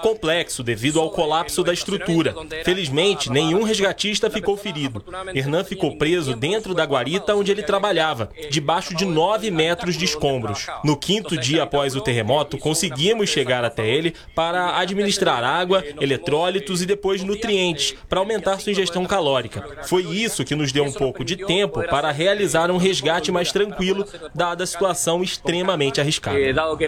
complexo devido ao colapso da estrutura. Felizmente, nenhum resgatista ficou ferido. Hernan ficou preso dentro da guarita onde ele trabalhava, debaixo de 9 metros de escombros. No 5º dia após o terremoto, conseguimos chegar até ele para administrar água, eletrólitos e depois nutrientes, para aumentar sua ingestão calórica. Foi isso que nos deu um pouco de tempo para realizar um resgate mais tranquilo, dada a situação extremamente arriscada.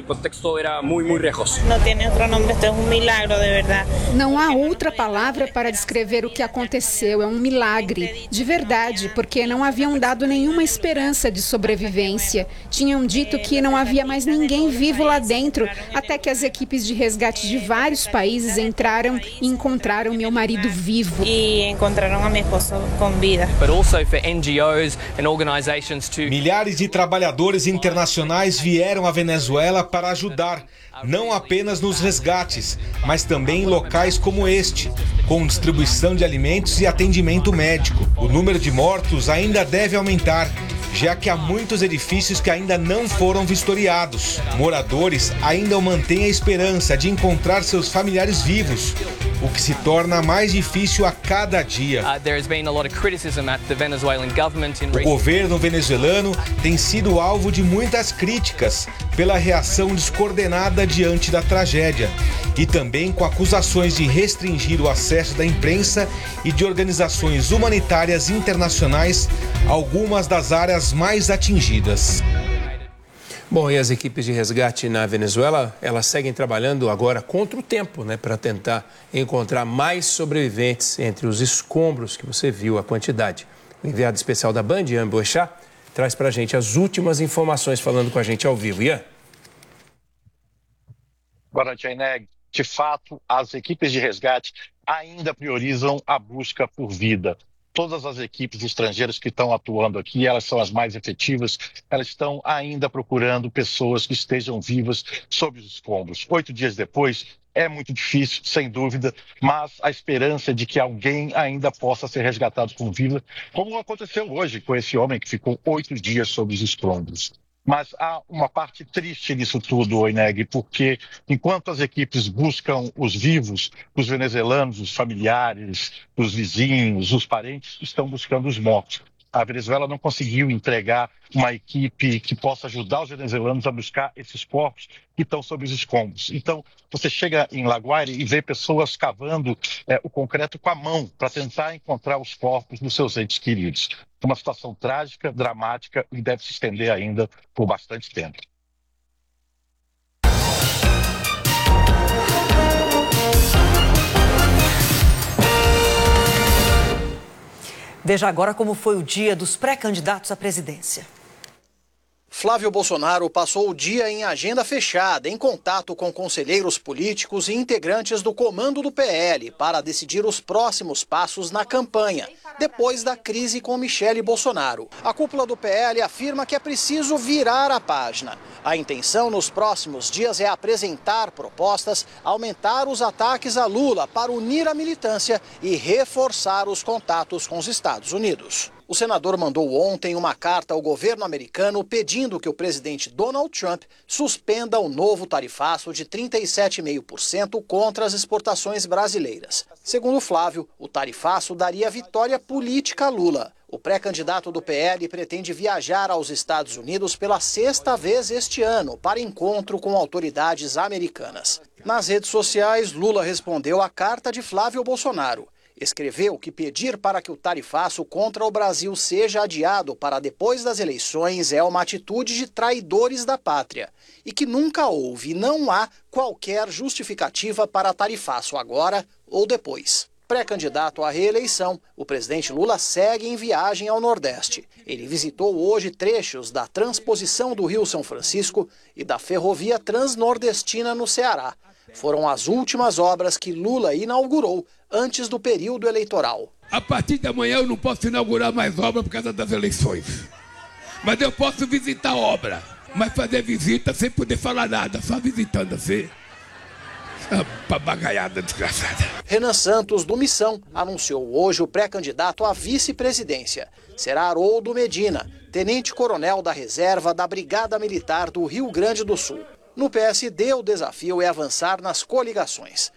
Não há outra palavra para descrever o que aconteceu. É um milagre, de verdade, porque não haviam dado nenhuma esperança de sobrevivência. Tinham dito que não havia mais ninguém vivo lá dentro, até que as equipes de resgate de vários países entraram e encontraram meu marido vivo. E encontraram a minha esposa com vida. Milhares de trabalhadores internacionais vieram à Venezuela para ajudar, não apenas nos resgates, mas também em locais como este, com distribuição de alimentos e atendimento médico. O número de mortos ainda deve aumentar, já que há muitos edifícios que ainda não foram vistoriados. Moradores ainda mantêm a esperança de encontrar seus familiares vivos, o que se torna mais difícil a cada dia. O governo venezuelano tem sido alvo de muitas críticas pela reação descoordenada diante da tragédia e também com acusações de restringir o acesso da imprensa e de organizações humanitárias internacionais a algumas das áreas mais atingidas. Bom, e as equipes de resgate na Venezuela, elas seguem trabalhando agora contra o tempo, para tentar encontrar mais sobreviventes entre os escombros que você viu a quantidade. O enviado especial da Band, Ian Boechat, traz para a gente as últimas informações falando com a gente ao vivo. Ian? Boa noite, Aineg. De fato, as equipes de resgate ainda priorizam a busca por vida. Todas as equipes estrangeiras que estão atuando aqui, elas são as mais efetivas, elas estão ainda procurando pessoas que estejam vivas sob os escombros. 8 dias depois, é muito difícil, sem dúvida, mas a esperança de que alguém ainda possa ser resgatado com vida, como aconteceu hoje com esse homem que ficou 8 dias sob os escombros. Mas há uma parte triste nisso tudo, Oineg, porque enquanto as equipes buscam os vivos, os venezuelanos, os familiares, os vizinhos, os parentes, estão buscando os mortos. A Venezuela não conseguiu entregar uma equipe que possa ajudar os venezuelanos a buscar esses corpos que estão sob os escombros. Então, você chega em La Guaira e vê pessoas cavando o concreto com a mão para tentar encontrar os corpos dos seus entes queridos. É uma situação trágica, dramática e deve se estender ainda por bastante tempo. Veja agora como foi o dia dos pré-candidatos à presidência. Flávio Bolsonaro passou o dia em agenda fechada, em contato com conselheiros políticos e integrantes do comando do PL para decidir os próximos passos na campanha, depois da crise com Michele Bolsonaro. A cúpula do PL afirma que é preciso virar a página. A intenção nos próximos dias é apresentar propostas, aumentar os ataques a Lula para unir a militância e reforçar os contatos com os Estados Unidos. O senador mandou ontem uma carta ao governo americano pedindo que o presidente Donald Trump suspenda o novo tarifaço de 37,5% contra as exportações brasileiras. Segundo Flávio, o tarifaço daria vitória política a Lula. O pré-candidato do PL pretende viajar aos Estados Unidos pela 6ª vez este ano para encontro com autoridades americanas. Nas redes sociais, Lula respondeu à carta de Flávio Bolsonaro. Escreveu que pedir para que o tarifaço contra o Brasil seja adiado para depois das eleições é uma atitude de traidores da pátria e que nunca houve e não há qualquer justificativa para tarifaço agora ou depois. Pré-candidato à reeleição, o presidente Lula segue em viagem ao Nordeste. Ele visitou hoje trechos da transposição do Rio São Francisco e da ferrovia transnordestina no Ceará. Foram as últimas obras que Lula inaugurou antes do período eleitoral. A partir de amanhã eu não posso inaugurar mais obra por causa das eleições. Mas eu posso visitar a obra. Mas fazer visita sem poder falar nada, só visitando assim. Essa papagaiada desgraçada. Renan Santos, do Missão, anunciou hoje o pré-candidato à vice-presidência. Será Haroldo Medina, tenente-coronel da reserva da Brigada Militar do Rio Grande do Sul. No PSD, o desafio é avançar nas coligações.